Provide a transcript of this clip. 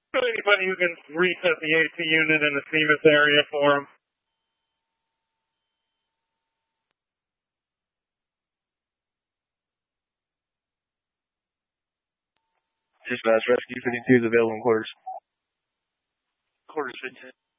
So anybody who can reset the AC unit in the CMIS area for them. Dispatch, Rescue 52 is available in quarters. Quarters 15.